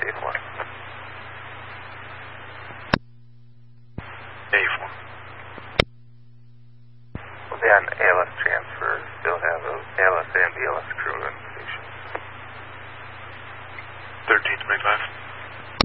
A4. A4. We'll be on ALS transfer. Still have those ALS and BLS crew